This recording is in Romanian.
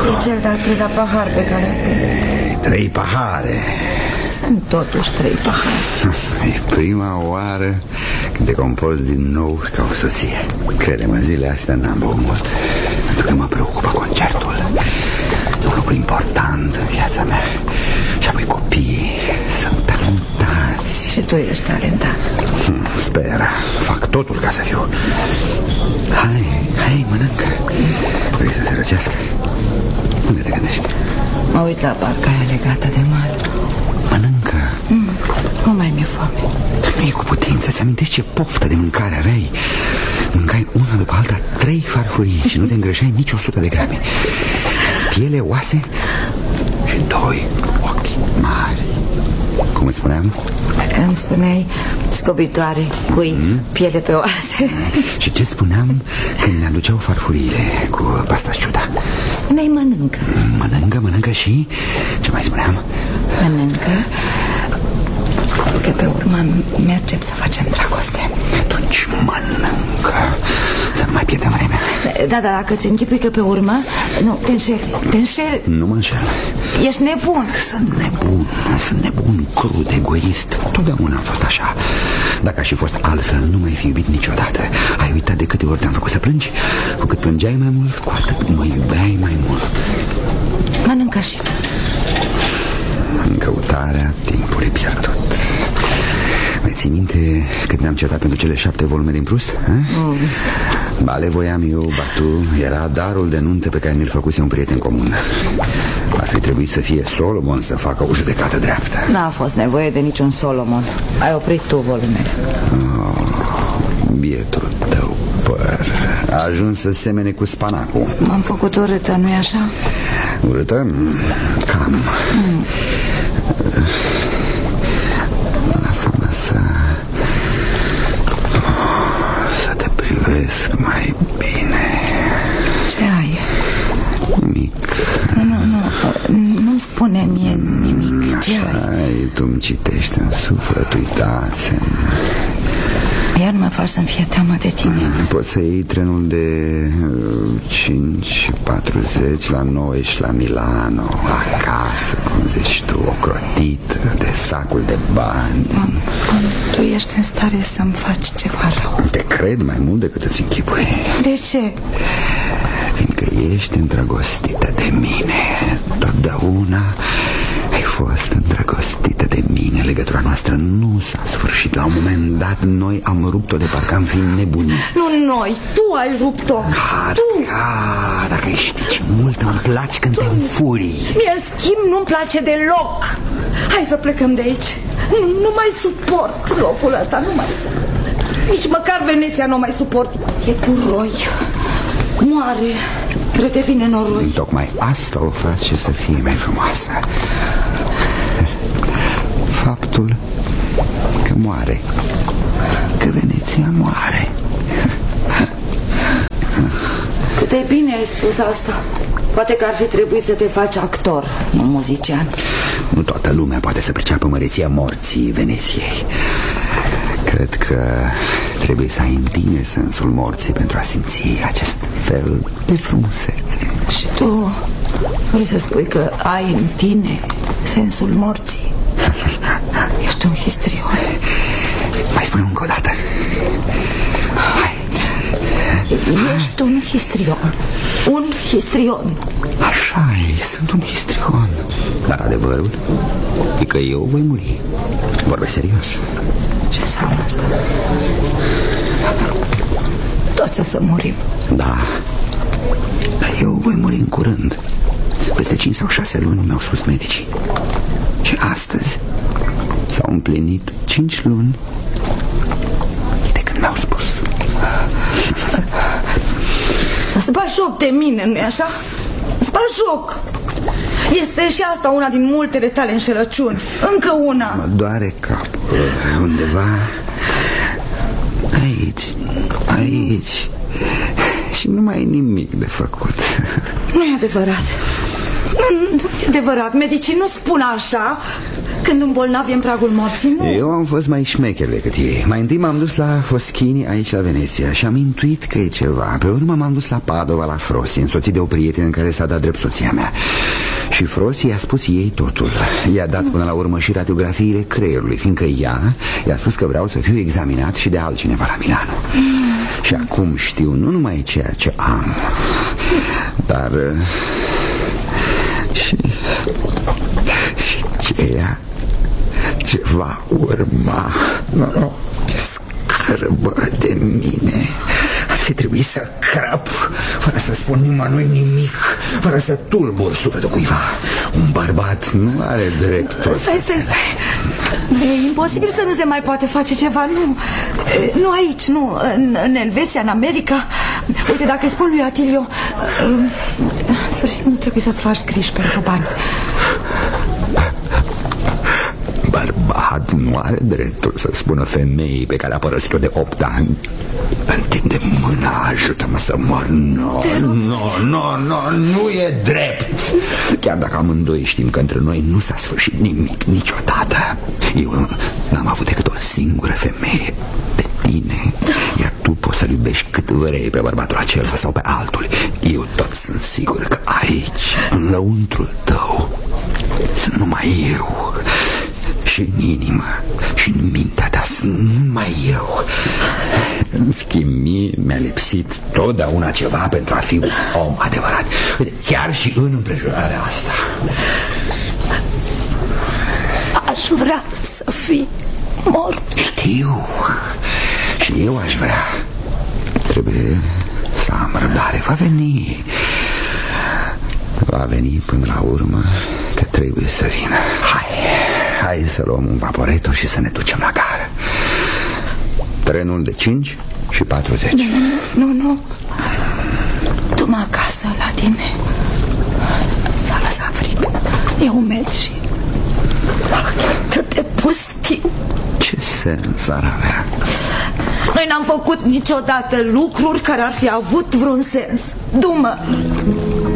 lucru. E cel de-al treilea pahar pe care... 3 pahare. Sunt totuși 3 pahare. E prima oară când te comporți din nou ca o soție. Crede-mă, zilele astea n-am băut mult, pentru că mă preocupă concertul. E un lucru important în viața mea. Și apoi copiii sunt talentați. Și tu ești talentat. Sper, fac totul ca să fiu. Hai, mănâncă. Vrei să se răcească? Unde te gândești? Mă uit la barca aia legată de mare. Mănâncă. Nu mai mi-e foame. Nu e cu putință, ți amintești ce poftă de mâncare aveai? Mâncai una după alta 3 farfurii și nu te îngrășai nici 100 de grame. Piele, oase și 2 ochi mari. Cum îți spuneam? Îmi spuneai scobitoare, cui, piele pe oase. Și ce spuneam când ne aduceau farfuriile cu pasta ciuda? Spuneai mănâncă. Mănâncă și... Ce mai spuneam? Mănâncă. Că pe urmă mergem să facem dragoste. Atunci mănâncă. Să nu mai pierdem vremea. Da, dacă ți închipui că pe urmă... Nu, te înșeli. Nu mă înșel. Ești nebun. Sunt nebun, crud, egoist. Totdeauna am fost așa. Dacă aș fi fost altfel, nu m-ai fi iubit niciodată. Ai uitat de câte ori te-am făcut să plângi? Cu cât plângeai mai mult, cu atât mă iubeai mai mult. Mănâncă și tu. În căutarea timpului pierdut. Mai ții minte cât ne-am certat pentru cele 7 volume din Proust? Bale voiam eu, ba tu. Era darul de nuntă pe care ne-l făcuse un prieten comun. Ar fi trebuit să fie Solomon să facă o judecată dreaptă. N-a fost nevoie de niciun Solomon. Ai oprit tu volumele. Bietul tău păr a ajuns să semene cu spanacul. M-am făcut urâtă, nu-i așa? Urâtă? Cam. Lasă-mă să te privesc mai bine. Ce ai? Nimic. Nu-mi spune mie nimic. Ce ai? Tu-mi citești în suflet, uitați. Iar mă faci să-mi fie teamă de tine. Poți să iei trenul de 5:40 la noi și la Milano, acasă, cum zici tu, ocrotit de sacul de bani. Tu ești în stare să-mi faci ceva rău. Te cred mai mult decât îți închipui. De ce? Fiindcă ești îndrăgostită de mine. Totdeauna ai fost îndrăgostită de mine. Legătura noastră nu s-a sfârșit. La un moment dat noi am rupt-o de parcă am fi nebuni. Nu noi, tu ai rupt-o. Tu. Dacă știi ce mult îmi place când te înfurii. Mie în schimb nu-mi place deloc. Hai să plecăm de aici. Nu mai suport locul ăsta, nu mai suport. Nici măcar Veneția nu mai suport. E puroi. Moare. Redevine noroi. Tocmai asta o face să fie mai frumoasă. Faptul că moare. Că Veneția moare. Cât de bine ai spus asta. Poate că ar fi trebuit să te faci actor, nu muzician. Nu toată lumea poate să priceapă măreția morții Veneției. Cred că trebuie să ai în tine sensul morții pentru a simți acest fel de frumusețe. Și tu vrei să spui că ai în tine sensul morții? Ești un histrion. Mai spune încă o dată. Hai. Ești un histrion. Un histrion. Așa e, sunt un histrion. Dar adevărul e că eu voi muri. Vorbesc serios. Ce înseamnă asta? Toți o să murim. Da. Dar eu voi muri în curând. Peste 5 sau 6 luni mi-au spus medicii. Și astăzi s-au împlinit 5 luni de când mi-au spus. Îți bagi joc de mine, nu-i așa? Îți bagi joc. Este și asta una din multele tale înșelăciuni. Încă una. Mă doare capul undeva aici. Și nu mai e nimic de făcut. Nu e adevărat. Nu e adevărat. Medicii nu spun așa. Că Când un bolnav e în pragul morții, nu? Eu am fost mai șmecher decât ei. Mai întâi m-am dus la Foschini, aici la Veneția, și am intuit că e ceva. Pe urmă m-am dus la Padova, la Frosi, însoțit de o prietenă în care s-a dat drept soția mea. Și Frosi i-a spus ei totul. I-a dat până la urmă și radiografiile creierului, fiindcă ea i-a spus că vreau să fiu examinat și de altcineva la Milano. Și acum știu nu numai ceea ce am, dar și ceea ce va urma. Scârbă de mine. Ar fi trebuit să crăp fără să spun nimănui nimic, fără să tulbur sufletul cuiva. Un bărbat nu are dreptul. Stai. E imposibil să nu se mai poate face ceva. Nu aici, nu. În Elveția, în America. Uite, dacă îi spun lui Atilio, în sfârșit nu trebuie să-ți faci griji pentru bani. Bărbat nu are dreptul să spună femeii pe care a părăsit-o de 8 ani: întinde mâna, ajută-mă să mor. Nu e drept. Chiar dacă amândoi știm că între noi nu s-a sfârșit nimic niciodată. Eu n-am avut decât o singură femeie, pe tine. Iar tu poți să-l iubești cât vrei pe bărbatul acela sau pe altul. Eu tot sunt sigur că aici, în lăuntrul tău, sunt numai eu. Și în inimă și în mintea ta sunt numai eu. În schimb, mi-a lipsit totdeauna ceva pentru a fi un om adevărat. Chiar și în împrejurarea asta. Aș vrea să fii mort. Știu. Și eu aș vrea. Trebuie să am răbdare. Va veni până la urmă, că trebuie să vină. Hai să luăm un vaporetto și să ne ducem la gară. Trenul de 5 și 40. Nu. Du-mă acasă la tine. S-a lăsat frig. E umed și atât de pustiu. Ce sens ar avea? Noi n-am făcut niciodată lucruri care ar fi avut vreun sens. Du-mă.